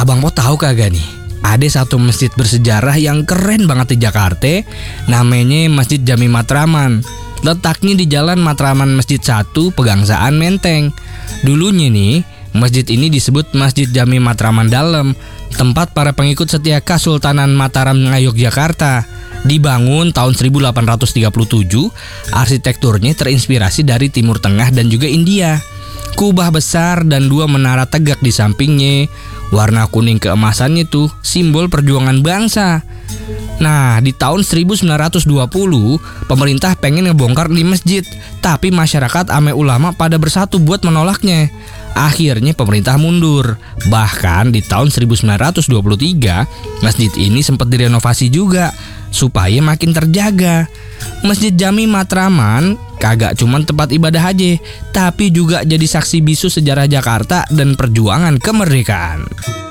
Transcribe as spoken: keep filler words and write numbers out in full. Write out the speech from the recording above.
Abang Po tahu kagak nih? Ada satu masjid bersejarah yang keren banget di Jakarta. Namanya Masjid Jami Matraman. Letaknya di Jalan Matraman Masjid satu, Pegangsaan, Menteng. Dulunya nih, masjid ini disebut Masjid Jami Matraman Dalem, tempat para pengikut setia Kesultanan Mataram Ngayogyakarta. Dibangun tahun seribu delapan ratus tiga puluh tujuh, arsitekturnya terinspirasi dari Timur Tengah dan juga India. Kubah besar dan dua menara tegak di sampingnya. Warna kuning keemasannya tuh simbol perjuangan bangsa. Nah, di tahun seribu sembilan ratus dua puluh, pemerintah pengen ngebongkar nih masjid, tapi masyarakat ame ulama pada bersatu buat menolaknya. Akhirnya pemerintah mundur. Bahkan di tahun seribu sembilan ratus dua puluh tiga, masjid ini sempat direnovasi juga supaya makin terjaga. Masjid Jami Matraman kagak cuman tempat ibadah aja, tapi juga jadi saksi bisu sejarah Jakarta dan perjuangan kemerdekaan.